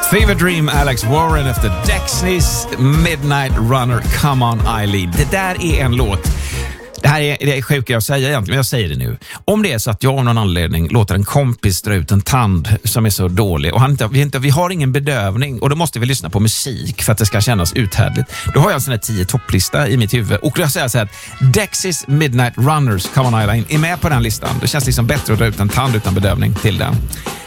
Fever Dream, Alex Warren efter Dexys Midnight Runner, Come On Eileen. Det där är en låt. Det är sjukt jag säger egentligen, men jag säger det nu. Om det är så att jag av någon anledning låter en kompis dra ut en tand som är så dålig och vi har ingen bedövning och då måste vi lyssna på musik för att det ska kännas uthärdligt. Då har jag en sån här 10 topplista i mitt huvud och jag säger så här att Dexys Midnight Runners, Come On Eileen är med på den listan. Det känns liksom bättre att dra ut en tand utan bedövning till den.